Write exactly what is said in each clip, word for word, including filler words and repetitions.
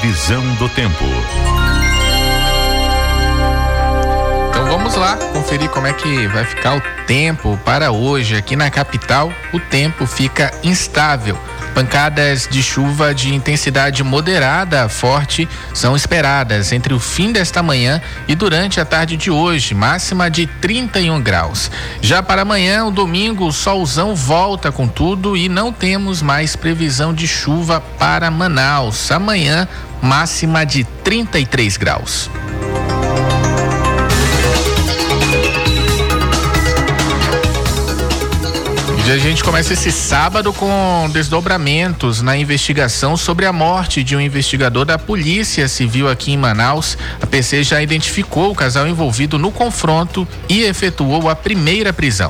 Previsão do tempo. Então vamos lá conferir como é que vai ficar o tempo para hoje. Aqui na capital, o tempo fica instável. Pancadas de chuva de intensidade moderada a forte são esperadas entre o fim desta manhã e durante a tarde de hoje, máxima de trinta e um graus. Já para amanhã, o domingo, o solzão volta com tudo e não temos mais previsão de chuva para Manaus. Amanhã, máxima de trinta e três graus. E a gente começa esse sábado com desdobramentos na investigação sobre a morte de um investigador da Polícia Civil aqui em Manaus. A P C já identificou o casal envolvido no confronto e efetuou a primeira prisão.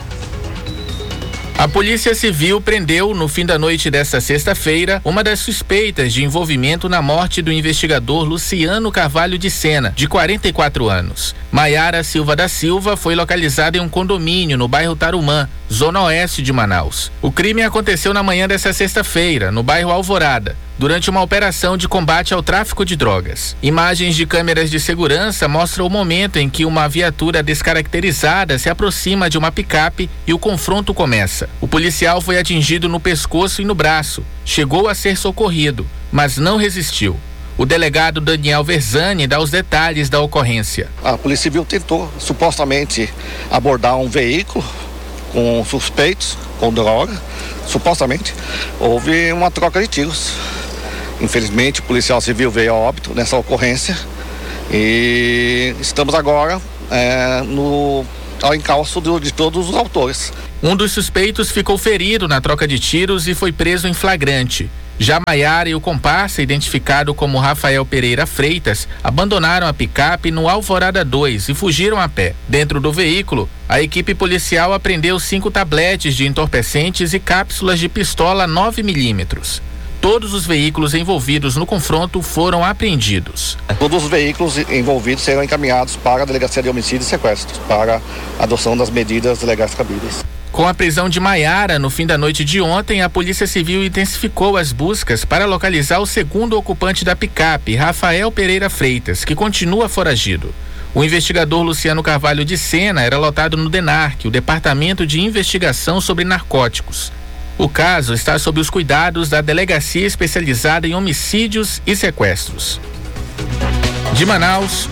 A Polícia Civil prendeu, no fim da noite desta sexta-feira, uma das suspeitas de envolvimento na morte do investigador Luciano Carvalho de Sena, de quarenta e quatro anos. Maiara Silva da Silva foi localizada em um condomínio no bairro Tarumã, zona oeste de Manaus. O crime aconteceu na manhã desta sexta-feira, no bairro Alvorada, durante uma operação de combate ao tráfico de drogas. Imagens de câmeras de segurança mostram o momento em que uma viatura descaracterizada se aproxima de uma picape e o confronto começa. O policial foi atingido no pescoço e no braço. Chegou a ser socorrido, mas não resistiu. O delegado Daniel Verzani dá os detalhes da ocorrência. A Polícia Civil tentou supostamente abordar um veículo com suspeitos, com droga. Supostamente houve uma troca de tiros. Infelizmente, o policial civil veio a óbito nessa ocorrência e estamos agora é, no, ao encalço do, de todos os autores. Um dos suspeitos ficou ferido na troca de tiros e foi preso em flagrante. Já Maiara e o comparsa, identificado como Rafael Pereira Freitas, abandonaram a picape no Alvorada dois e fugiram a pé. Dentro do veículo, a equipe policial apreendeu cinco tabletes de entorpecentes e cápsulas de pistola nove milímetros. Todos os veículos envolvidos no confronto foram apreendidos. Todos os veículos envolvidos serão encaminhados para a Delegacia de Homicídio e Sequestros, para a adoção das medidas legais cabíveis. Com a prisão de Maiara no fim da noite de ontem, a Polícia Civil intensificou as buscas para localizar o segundo ocupante da picape, Rafael Pereira Freitas, que continua foragido. O investigador Luciano Carvalho de Sena era lotado no DENARC, o Departamento de Investigação sobre Narcóticos. O caso está sob os cuidados da Delegacia Especializada em Homicídios e Sequestros. De Manaus.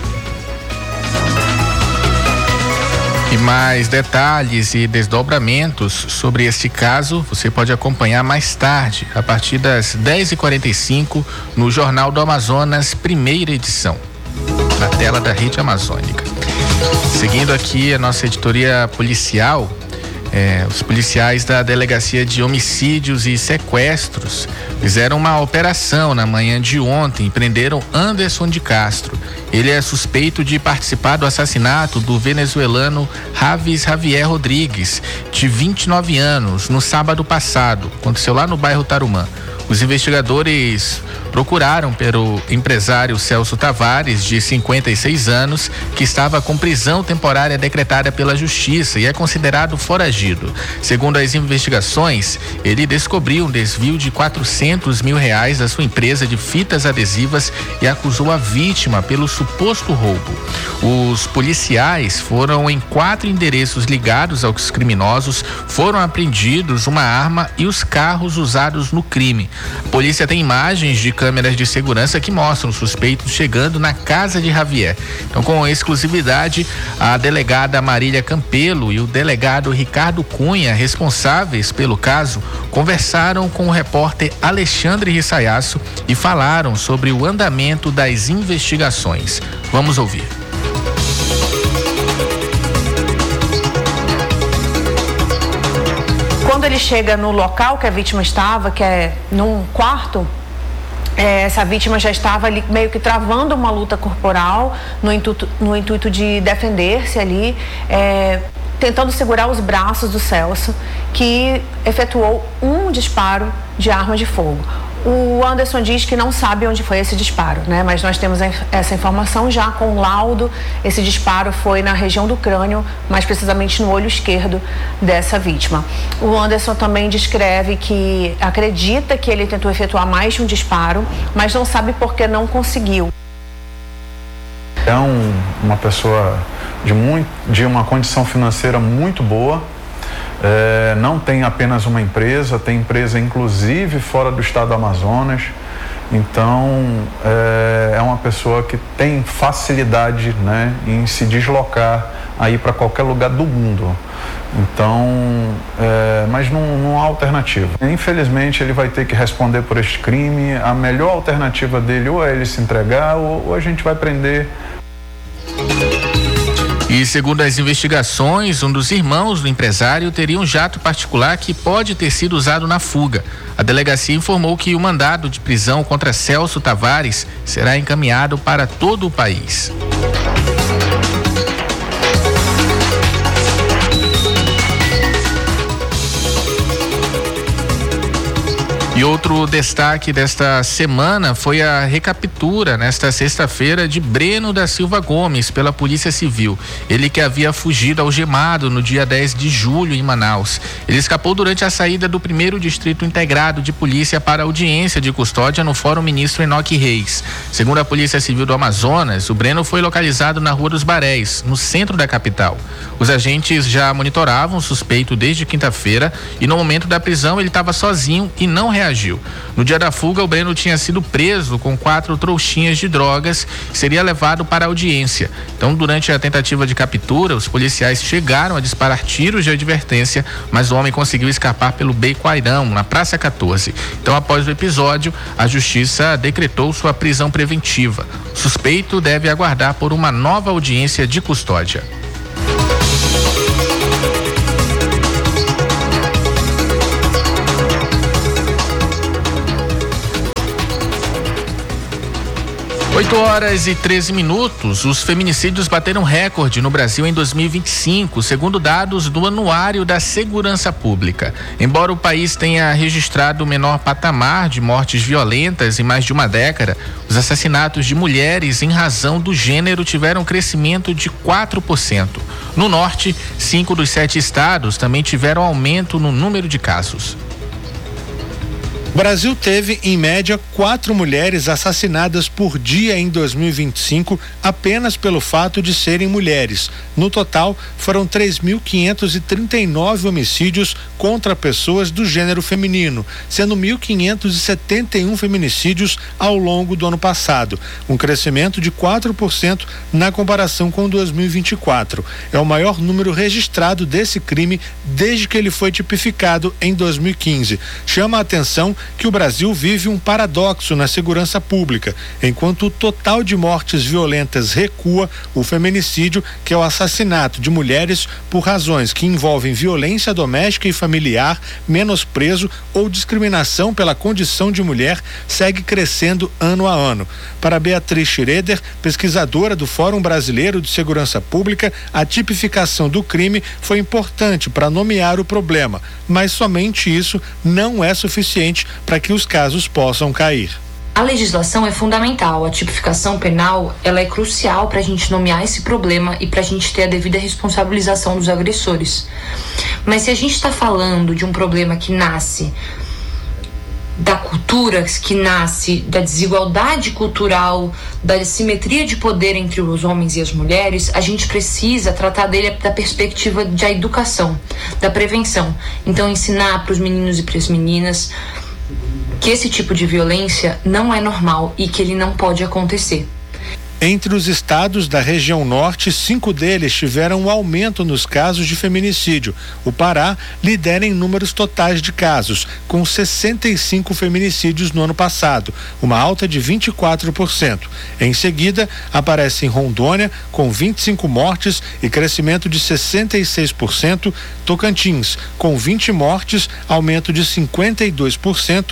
E mais detalhes e desdobramentos sobre este caso você pode acompanhar mais tarde, a partir das dez e quarenta e cinco, no Jornal do Amazonas, primeira edição, na tela da Rede Amazônica. Seguindo aqui a nossa editoria policial, É, os policiais da Delegacia de Homicídios e Sequestros fizeram uma operação na manhã de ontem e prenderam Anderson de Castro. Ele é suspeito de participar do assassinato do venezuelano Ravis Javier Rodrigues, de vinte e nove anos, no sábado passado. Aconteceu lá no bairro Tarumã. Os investigadores procuraram pelo empresário Celso Tavares, de cinquenta e seis anos, que estava com prisão temporária decretada pela Justiça e é considerado foragido. Segundo as investigações, ele descobriu um desvio de quatrocentos mil reais da sua empresa de fitas adesivas e acusou a vítima pelo suposto roubo. Os policiais foram em quatro endereços ligados aos criminosos, foram apreendidos uma arma e os carros usados no crime. A polícia tem imagens de câmeras de segurança que mostram os suspeitos chegando na casa de Javier. Então, com exclusividade, a delegada Marília Campelo e o delegado Ricardo Cunha, responsáveis pelo caso, conversaram com o repórter Alexandre Rissayasso e falaram sobre o andamento das investigações. Vamos ouvir. Quando ele chega no local que a vítima estava, que é num quarto, é, essa vítima já estava ali meio que travando uma luta corporal no intuito, no intuito de defender-se ali, é, tentando segurar os braços do Celso, que efetuou um disparo de arma de fogo. O Anderson diz que não sabe onde foi esse disparo, né? Mas nós temos essa informação já com o laudo. Esse disparo foi na região do crânio, mais precisamente no olho esquerdo dessa vítima. O Anderson também descreve que acredita que ele tentou efetuar mais de um disparo, mas não sabe por que não conseguiu. É um, uma pessoa de, muito, de uma condição financeira muito boa. É, não tem apenas uma empresa, tem empresa inclusive fora do estado do Amazonas. Então é, é uma pessoa que tem facilidade, né, em se deslocar aí para qualquer lugar do mundo. Então, é, mas não, não há alternativa. Infelizmente ele vai ter que responder por este crime. A melhor alternativa dele ou é ele se entregar ou, ou a gente vai prender. E segundo as investigações, um dos irmãos do empresário teria um jato particular que pode ter sido usado na fuga. A delegacia informou que o mandado de prisão contra Celso Tavares será encaminhado para todo o país. E outro destaque desta semana foi a recaptura nesta sexta-feira de Breno da Silva Gomes pela Polícia Civil. Ele que havia fugido algemado no dia dez de julho em Manaus. Ele escapou durante a saída do primeiro Distrito Integrado de Polícia para audiência de custódia no Fórum Ministro Enoque Reis. Segundo a Polícia Civil do Amazonas, o Breno foi localizado na Rua dos Barés, no centro da capital. Os agentes já monitoravam o suspeito desde quinta-feira e no momento da prisão ele estava sozinho e não reagiu. No dia da fuga, o Breno tinha sido preso com quatro trouxinhas de drogas e seria levado para a audiência. Então, durante a tentativa de captura, os policiais chegaram a disparar tiros de advertência, mas o homem conseguiu escapar pelo Beicoairão, na Praça quatorze. Então, após o episódio, a justiça decretou sua prisão preventiva. O suspeito deve aguardar por uma nova audiência de custódia. oito horas e treze minutos, os feminicídios bateram recorde no Brasil em dois mil e vinte e cinco, segundo dados do Anuário da Segurança Pública. Embora o país tenha registrado o menor patamar de mortes violentas em mais de uma década, os assassinatos de mulheres em razão do gênero tiveram um crescimento de quatro por cento. No norte, cinco dos sete estados também tiveram aumento no número de casos. O Brasil teve, em média, quatro mulheres assassinadas por dia em dois mil e vinte e cinco, apenas pelo fato de serem mulheres. No total, foram três mil quinhentos e trinta e nove homicídios contra pessoas do gênero feminino, sendo mil quinhentos e setenta e um feminicídios ao longo do ano passado, um crescimento de quatro por cento na comparação com dois mil e vinte e quatro. É o maior número registrado desse crime desde que ele foi tipificado em dois mil e quinze. Chama a atenção que o Brasil vive um paradoxo na segurança pública. Enquanto o total de mortes violentas recua, o feminicídio, que é o assassinato de mulheres por razões que envolvem violência doméstica e familiar, menosprezo ou discriminação pela condição de mulher, segue crescendo ano a ano. Para Beatriz Schroeder, pesquisadora do Fórum Brasileiro de Segurança Pública, a tipificação do crime foi importante para nomear o problema, mas somente isso não é suficiente para que os casos possam cair. A legislação é fundamental, a tipificação penal ela é crucial para a gente nomear esse problema e para a gente ter a devida responsabilização dos agressores. Mas se a gente está falando de um problema que nasce da cultura, que nasce da desigualdade cultural, da assimetria de poder entre os homens e as mulheres, a gente precisa tratar dele da perspectiva da educação, da prevenção. Então, ensinar para os meninos e para as meninas que esse tipo de violência não é normal e que ele não pode acontecer. Entre os estados da região norte, cinco deles tiveram um aumento nos casos de feminicídio. O Pará lidera em números totais de casos, com sessenta e cinco feminicídios no ano passado, uma alta de vinte e quatro por cento. Em seguida, aparece em Rondônia, com vinte e cinco mortes e crescimento de sessenta e seis por cento, Tocantins, com vinte mortes, aumento de cinquenta e dois por cento,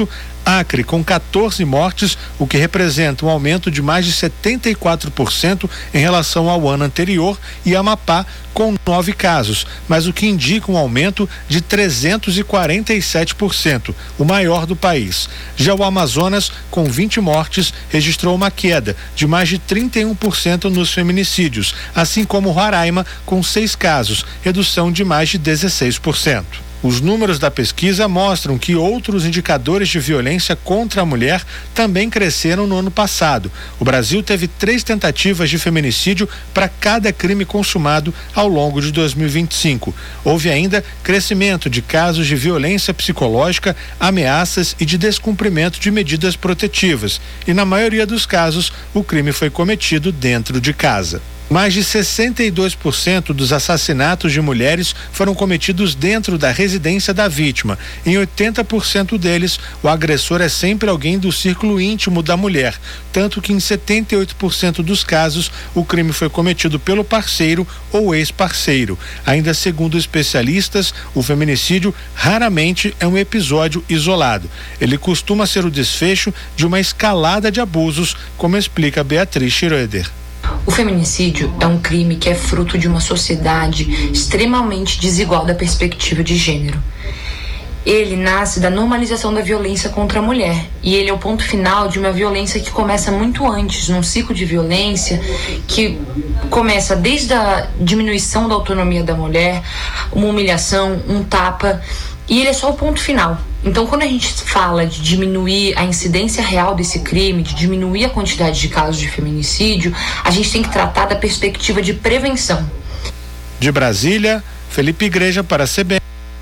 Acre, com quatorze mortes, o que representa um aumento de mais de setenta e quatro por cento em relação ao ano anterior, e Amapá, com nove casos, mas o que indica um aumento de trezentos e quarenta e sete por cento, o maior do país. Já o Amazonas, com vinte mortes, registrou uma queda de mais de trinta e um por cento nos feminicídios, assim como Roraima, com seis casos, redução de mais de dezesseis por cento. Os números da pesquisa mostram que outros indicadores de violência contra a mulher também cresceram no ano passado. O Brasil teve três tentativas de feminicídio para cada crime consumado ao longo de dois mil e vinte e cinco. Houve ainda crescimento de casos de violência psicológica, ameaças e de descumprimento de medidas protetivas. E na maioria dos casos, o crime foi cometido dentro de casa. Mais de sessenta e dois por cento dos assassinatos de mulheres foram cometidos dentro da residência da vítima. Em oitenta por cento deles, o agressor é sempre alguém do círculo íntimo da mulher, tanto que em setenta e oito por cento dos casos, o crime foi cometido pelo parceiro ou ex-parceiro. Ainda segundo especialistas, o feminicídio raramente é um episódio isolado. Ele costuma ser o desfecho de uma escalada de abusos, como explica Beatriz Schroeder. O feminicídio é um crime que é fruto de uma sociedade extremamente desigual da perspectiva de gênero. Ele nasce da normalização da violência contra a mulher, e ele é o ponto final de uma violência que começa muito antes, num ciclo de violência que começa desde a diminuição da autonomia da mulher, uma humilhação, um tapa, e ele é só o ponto final. Então, quando a gente fala de diminuir a incidência real desse crime, de diminuir a quantidade de casos de feminicídio, a gente tem que tratar da perspectiva de prevenção. De Brasília, Felipe Igreja para a C B N.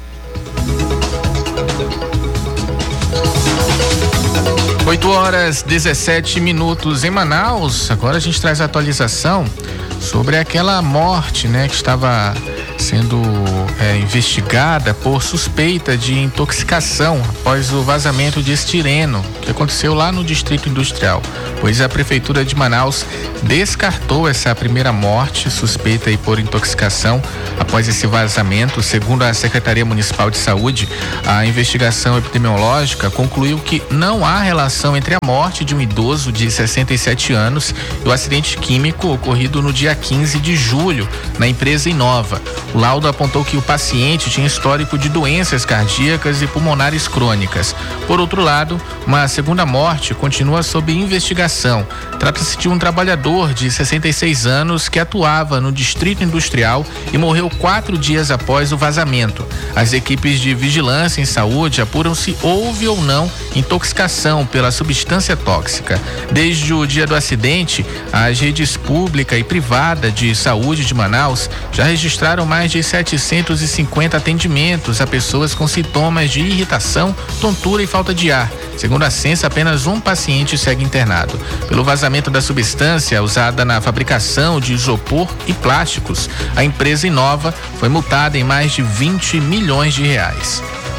oito horas dezessete minutos em Manaus. Agora a gente traz a atualização sobre aquela morte, né, que estava sendo é, investigada por suspeita de intoxicação após o vazamento de estireno que aconteceu lá no Distrito Industrial, pois a Prefeitura de Manaus descartou essa primeira morte suspeita aí por intoxicação após esse vazamento. Segundo a Secretaria Municipal de Saúde, a investigação epidemiológica concluiu que não há relação entre a morte de um idoso de sessenta e sete anos e o acidente químico ocorrido no dia quinze de julho na empresa Inova. O laudo apontou que o paciente tinha histórico de doenças cardíacas e pulmonares crônicas. Por outro lado, uma segunda morte continua sob investigação. Trata-se de um trabalhador de sessenta e seis anos que atuava no Distrito Industrial e morreu quatro dias após o vazamento. As equipes de vigilância em saúde apuram se houve ou não intoxicação pela substância tóxica. Desde o dia do acidente, as redes pública e privada de saúde de Manaus já registraram mais de setecentos e cinquenta atendimentos a pessoas com sintomas de irritação, tontura e falta de ar. Segundo a Censa, apenas um paciente segue internado. Pelo vazamento da substância usada na fabricação de isopor e plásticos, a empresa Inova foi multada em mais de vinte milhões de reais.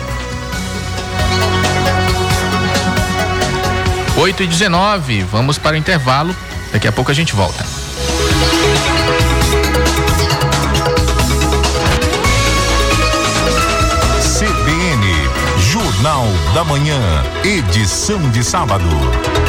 oito e dezenove, vamos para o intervalo. Daqui a pouco a gente volta. C B N, Jornal da Manhã, edição de sábado.